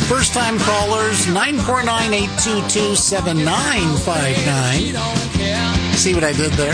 First-time callers, 949-822-7959. See what I did there?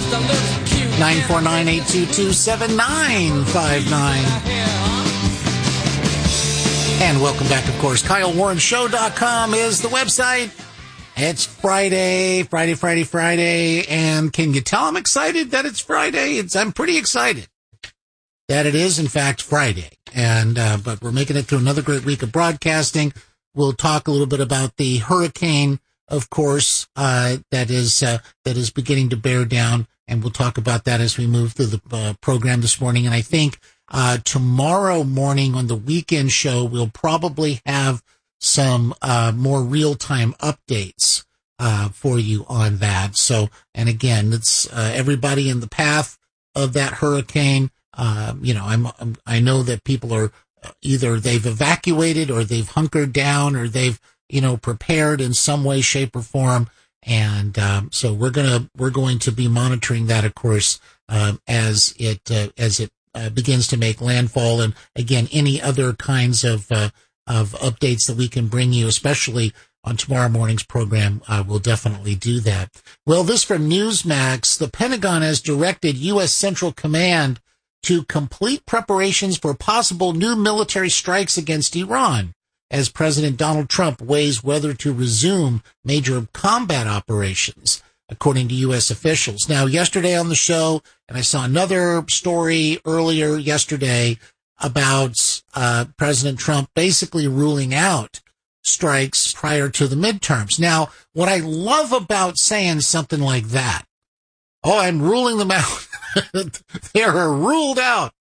949-822-7959. And welcome back, of course. KyleWarrenShow.com is the website. It's Friday, and can you tell I'm excited that it's Friday? I'm pretty excited that it is, in fact, Friday. And but we're making it through another great week of broadcasting. We'll talk a little bit about the hurricane, of course, that is beginning to bear down, and we'll talk about that as we move through the program this morning. And I think tomorrow morning on the weekend show, we'll probably have some more real-time updates for you on that. So, and again, it's everybody in the path of that hurricane. I know that people are either they've evacuated or they've hunkered down or they've, prepared in some way, shape, or form. And so we're going to be monitoring that, of course, as it begins to make landfall. And again, any other kinds of updates that we can bring you, especially on tomorrow morning's program, we'll definitely do that. Well, this from Newsmax: the Pentagon has directed U.S. Central Command to complete preparations for possible new military strikes against Iran, as President Donald Trump weighs whether to resume major combat operations, according to U.S. officials. Now, yesterday on the show, and I saw another story earlier yesterday about President Trump basically ruling out strikes prior to the midterms. Now, what I love about saying something like that, I'm ruling them out. They are ruled out.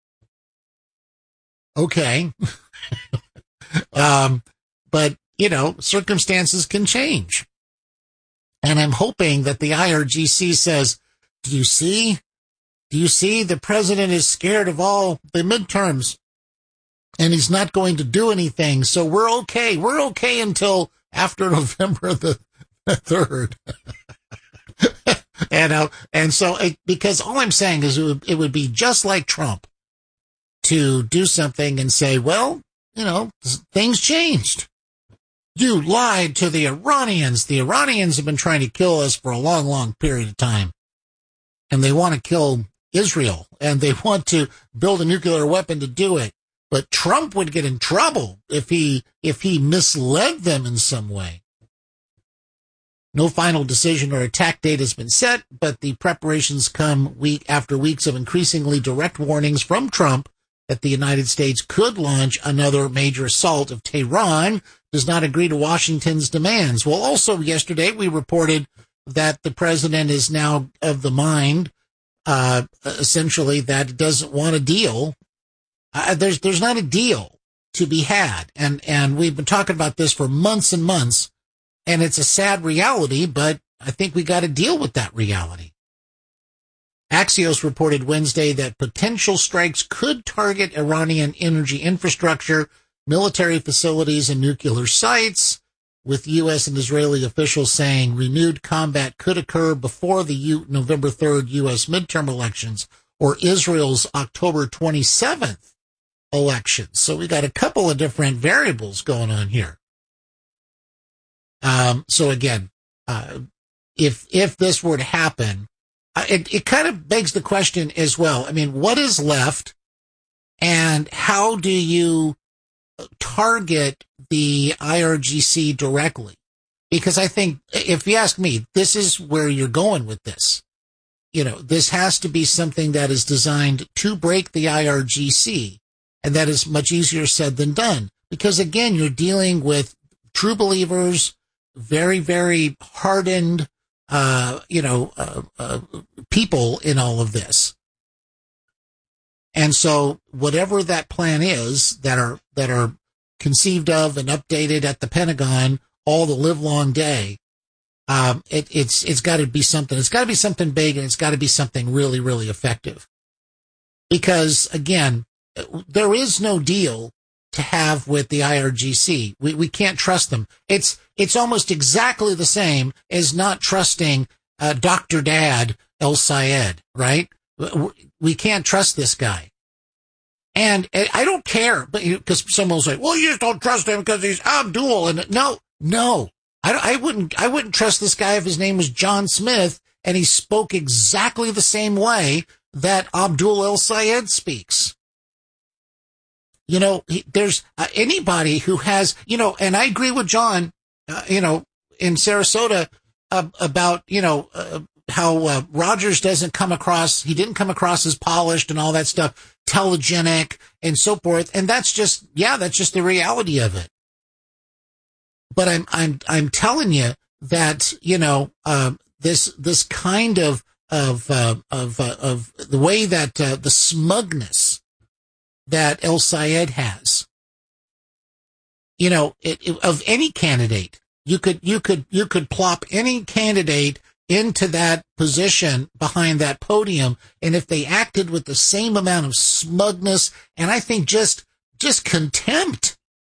Okay. But, circumstances can change. And I'm hoping that the IRGC says, do you see the president is scared of all the midterms and he's not going to do anything. So we're okay. We're okay until after November the 3rd. And so because all I'm saying is it would be just like Trump to do something and say, well, things changed. You lied to the Iranians. The Iranians have been trying to kill us for a long, long period of time. And they want to kill Israel. And they want to build a nuclear weapon to do it. But Trump would get in trouble if he misled them in some way. No final decision or attack date has been set, but the preparations come week after weeks of increasingly direct warnings from Trump that the United States could launch another major assault if Tehran does not agree to Washington's demands. Well, also yesterday we reported that the president is now of the mind, essentially, that doesn't want a deal. There's not a deal to be had. And we've been talking about this for months and months. And it's a sad reality, but I think we got to deal with that reality. Axios reported Wednesday that potential strikes could target Iranian energy infrastructure, military facilities, and nuclear sites, with U.S. and Israeli officials saying renewed combat could occur before the November 3rd U.S. midterm elections or Israel's October 27th elections. So we got a couple of different variables going on here. So again, if this were to happen, it kind of begs the question as well. I mean, what is left and how do you target the IRGC directly? Because I think if you ask me, this is where you're going with this. This has to be something that is designed to break the IRGC, and that is much easier said than done. Because again, you're dealing with true believers, very, very hardened, people in all of this. And so whatever that plan is that are conceived of and updated at the Pentagon all the livelong day, it's got to be something. It's got to be something big, and it's got to be something really, really effective. Because again, there is no deal to have with the IRGC. We can't trust them. It's almost exactly the same as not trusting Dr. Dad El Sayed, right? We can't trust this guy. And I don't care, but because someone will say, well, you just don't trust him because he's Abdul. And no, I wouldn't trust this guy if his name was John Smith and he spoke exactly the same way that Abdul El-Sayed speaks. There's anybody who has, and I agree with John, in Sarasota about, how Rogers didn't come across as polished and all that stuff, telegenic and so forth. And that's just the reality of it. But I'm telling you that, this kind of the way that, the smugness that El-Sayed has, of any candidate, you could plop any candidate into that position behind that podium, and if they acted with the same amount of smugness and I think just contempt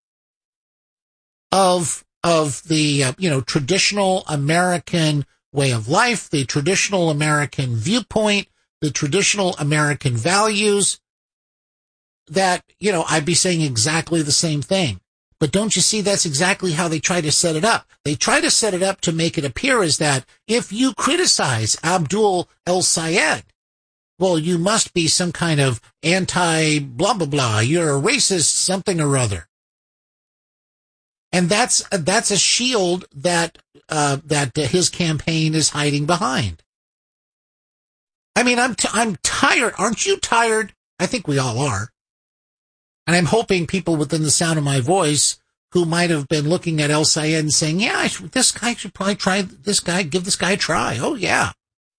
of the traditional American way of life, the traditional American viewpoint, the traditional American values, that I'd be saying exactly the same thing. But don't you see, that's exactly how they try to set it up. They try to set it up to make it appear as that if you criticize Abdul El-Sayed, well, you must be some kind of anti-blah, blah, blah. You're a racist something or other. And that's a shield that his campaign is hiding behind. I mean, I'm tired. Aren't you tired? I think we all are. And I'm hoping people within the sound of my voice who might have been looking at El-Sayed and saying, yeah, this guy should probably try this guy, give this guy a try. Oh, yeah.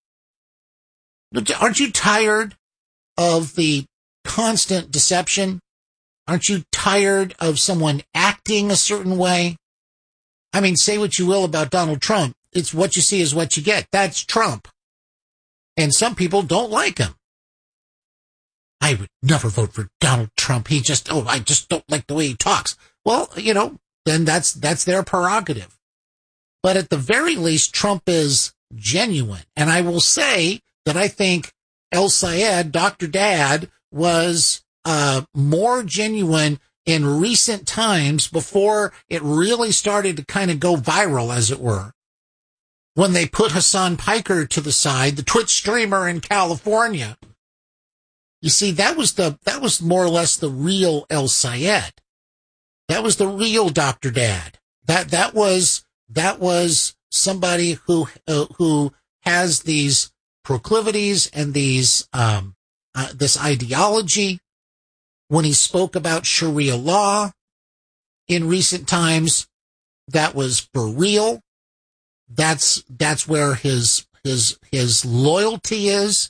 Aren't you tired of the constant deception? Aren't you tired of someone acting a certain way? I mean, say what you will about Donald Trump. It's what you see is what you get. That's Trump. And some people don't like him. I would never vote for Donald Trump. I just don't like the way he talks. Well, then that's their prerogative. But at the very least, Trump is genuine. And I will say that I think El-Sayed, Dr. Dad, was more genuine in recent times before it really started to kind of go viral, as it were. When they put Hassan Piker to the side, the Twitch streamer in California. You see, that was more or less the real El-Sayed. That was the real Dr. Dad. That was somebody who has these proclivities and these this ideology. When he spoke about Sharia law in recent times, that was for real. That's where his loyalty is.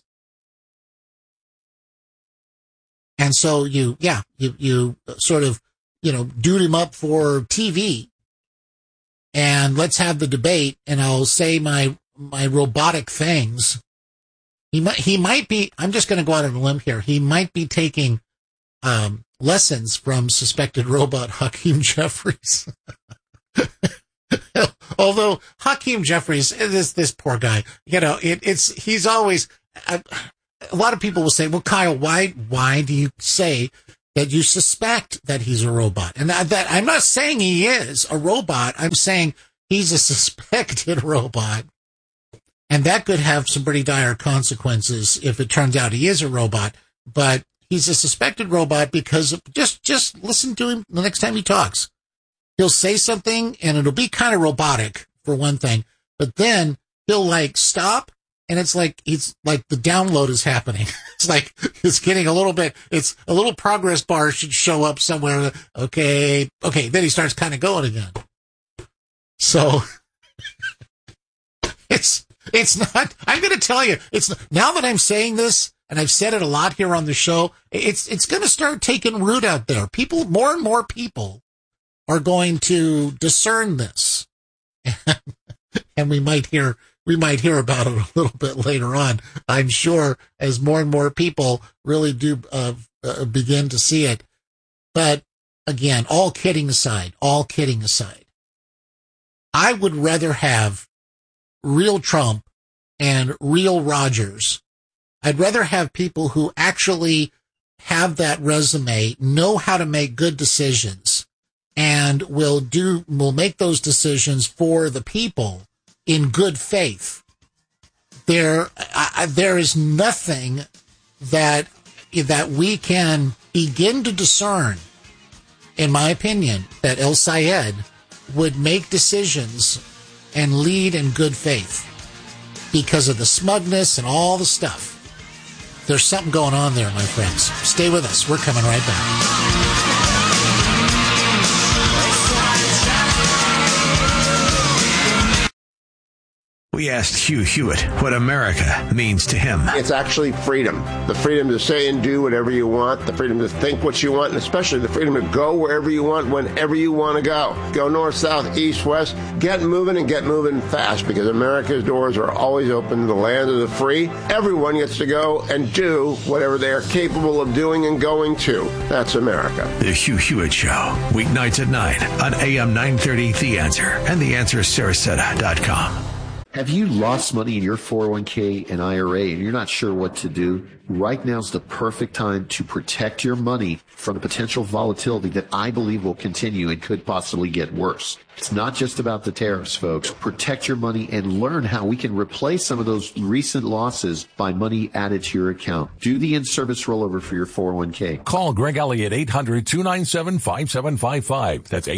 And so you sort of, dude him up for TV and let's have the debate and I'll say my robotic things. He might be, I'm just going to go out on a limb here. He might be taking, lessons from suspected robot Hakeem Jeffries. Although Hakeem Jeffries, this poor guy, he's always, a lot of people will say, well, Kyle, why do you say that you suspect that he's a robot? And that I'm not saying he is a robot. I'm saying he's a suspected robot. And that could have some pretty dire consequences if it turns out he is a robot. But he's a suspected robot because just listen to him the next time he talks. He'll say something and it'll be kind of robotic for one thing, but then he'll stop. And it's like the download is happening. It's like it's getting a little progress bar should show up somewhere. Okay. Then he starts kind of going again. So it's not, I'm going to tell you, now that I'm saying this, and I've said it a lot here on the show, it's going to start taking root out there. More and more people are going to discern this. And we might hear about it a little bit later on, I'm sure, as more and more people really do begin to see it. But again, all kidding aside, I would rather have real Trump and real Rogers. I'd rather have people who actually have that resume, know how to make good decisions, and will make those decisions for the people in good faith, there is nothing that we can begin to discern, in my opinion, that El Sayed would make decisions and lead in good faith because of the smugness and all the stuff. There's something going on there, my friends. Stay with us. We're coming right back. We asked Hugh Hewitt what America means to him. It's actually freedom. The freedom to say and do whatever you want, the freedom to think what you want, and especially the freedom to go wherever you want, whenever you want to go. Go north, south, east, west. Get moving and get moving fast, because America's doors are always open to the land of the free. Everyone gets to go and do whatever they are capable of doing and going to. That's America. The Hugh Hewitt Show, weeknights at 9 on AM 930 The Answer and TheAnswerSarasota.com. Have you lost money in your 401k and IRA and you're not sure what to do? Right now is the perfect time to protect your money from the potential volatility that I believe will continue and could possibly get worse. It's not just about the tariffs, folks. Protect your money and learn how we can replace some of those recent losses by money added to your account. Do the in-service rollover for your 401k. Call Greg Elliott 800-297-5755. That's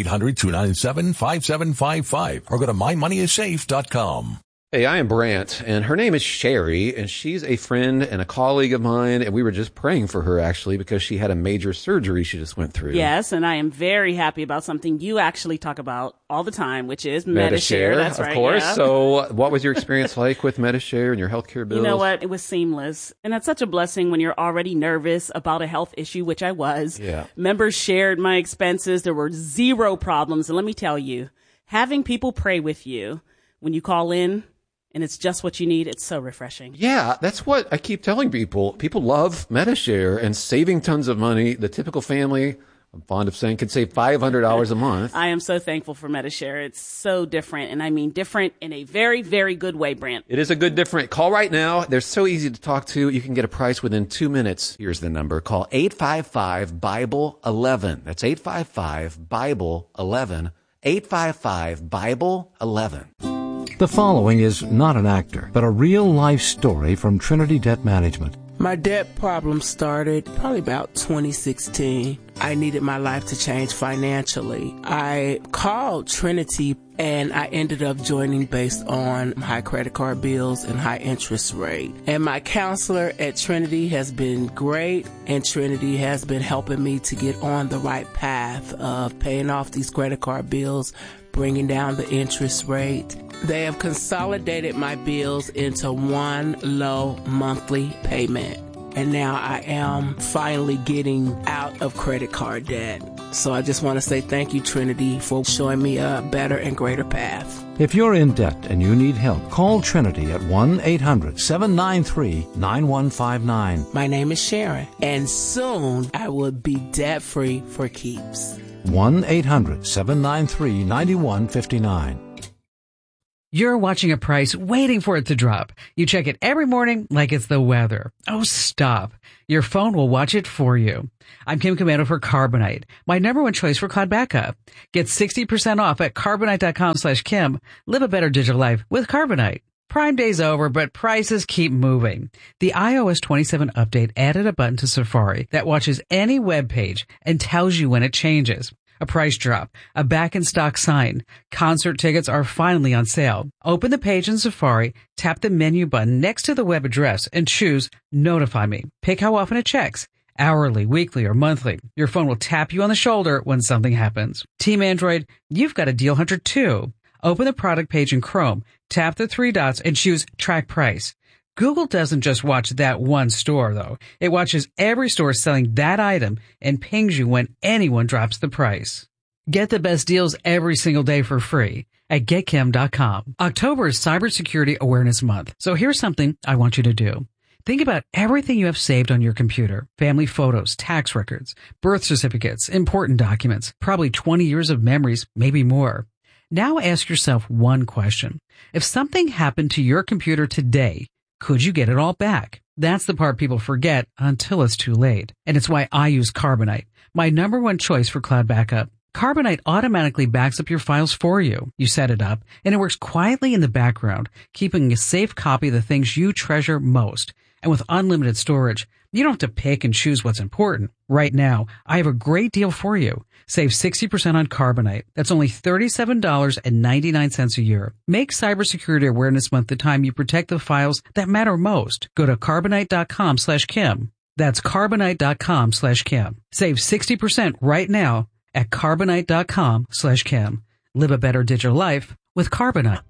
800-297-5755. Or go to mymoneyissafe.com. Hey, I am Brant, and her name is Sherry, and she's a friend and a colleague of mine, and we were just praying for her, actually, because she had a major surgery she just went through. Yes, and I am very happy about something you actually talk about all the time, which is Medi-Share. That's right, of course. Yeah. So what was your experience like with Medi-Share and your healthcare bills? You know what? It was seamless, and that's such a blessing when you're already nervous about a health issue, which I was. Yeah. Members shared my expenses. There were zero problems, and let me tell you, having people pray with you when you call in, and it's just what you need, it's so refreshing. Yeah, that's what I keep telling people. People love Medi-Share and saving tons of money. The typical family, I'm fond of saying, could save $500 a month. I am so thankful for Medi-Share. It's so different, and I mean different in a very, very good way, Brant. It is a good different. Call right now. They're so easy to talk to. You can get a price within 2 minutes. Here's the number. Call 855-BIBLE-11. That's 855-BIBLE-11. 855-BIBLE-11. The following is not an actor, but a real-life story from Trinity Debt Management. My debt problem started probably about 2016. I needed my life to change financially. I called Trinity and I ended up joining based on high credit card bills and high interest rate. And my counselor at Trinity has been great, and Trinity has been helping me to get on the right path of paying off these credit card bills, bringing down the interest rate. They have consolidated my bills into one low monthly payment. And now I am finally getting out of credit card debt. So I just want to say thank you, Trinity, for showing me a better and greater path. If you're in debt and you need help, call Trinity at 1-800-793-9159. My name is Sharon, and soon I will be debt-free for keeps. 1-800-793-9159. You're watching a price, waiting for it to drop. You check it every morning like it's the weather. Oh, stop. Your phone will watch it for you. I'm Kim Komando for Carbonite, my number one choice for cloud backup. Get 60% off at Carbonite.com/Kim. Live a better digital life with Carbonite. Prime Day's over, but prices keep moving. The iOS 27 update added a button to Safari that watches any web page and tells you when it changes. A price drop, a back-in-stock sign. Concert tickets are finally on sale. Open the page in Safari, tap the menu button next to the web address, and choose Notify Me. Pick how often it checks. Hourly, weekly, or monthly. Your phone will tap you on the shoulder when something happens. Team Android, you've got a deal hunter too. Open the product page in Chrome, tap the three dots, and choose Track Price. Google doesn't just watch that one store, though. It watches every store selling that item and pings you when anyone drops the price. Get the best deals every single day for free at GetKim.com. October is Cybersecurity Awareness Month, so here's something I want you to do. Think about everything you have saved on your computer. Family photos, tax records, birth certificates, important documents, probably 20 years of memories, maybe more. Now ask yourself one question. If something happened to your computer today, could you get it all back? That's the part people forget until it's too late. And it's why I use Carbonite, my number one choice for cloud backup. Carbonite automatically backs up your files for you. You set it up, and it works quietly in the background, keeping a safe copy of the things you treasure most. And with unlimited storage, you don't have to pick and choose what's important. Right now, I have a great deal for you. Save 60% on Carbonite. That's only $37.99 a year. Make Cybersecurity Awareness Month the time you protect the files that matter most. Go to Carbonite.com/Kim. That's Carbonite.com/Kim. Save 60% right now at Carbonite.com/Kim. Live a better digital life with Carbonite.